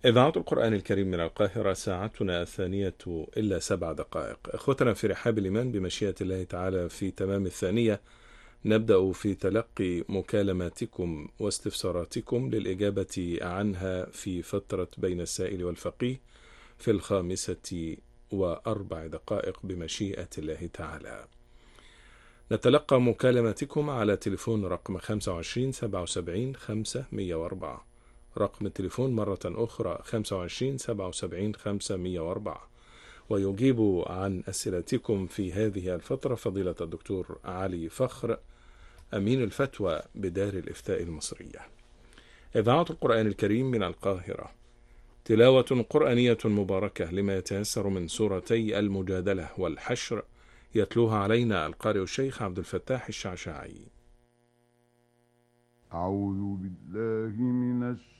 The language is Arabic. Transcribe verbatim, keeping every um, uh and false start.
إذاعة القرآن الكريم من القاهرة، ساعتنا الثانية إلا سبع دقائق. إخوتنا في رحاب الإيمان بمشيئة الله تعالى، في تمام الثانية نبدأ في تلقي مكالماتكم واستفساراتكم للإجابة عنها في فترة بين السائل والفقيه في الخامسة وأربع دقائق بمشيئة الله تعالى. نتلقى مكالماتكم على تليفون رقم خمسة وعشرين سبعة وسبعين خمسمائة وأربعة. رقم التليفون مرة أخرى خمسة وعشرين سبعة وسبعين خمسمائة وأربعة. ويجيب عن أسئلتكم في هذه الفترة فضيلة الدكتور علي فخر، أمين الفتوى بدار الإفتاء المصرية. إذاعة القرآن الكريم من القاهرة، تلاوة قرآنية مباركة لما يتيسر من سورتي المجادلة والحشر، يتلوها علينا القارئ الشيخ عبد الفتاح الشعشاعي. أعوذ بالله من الشيطان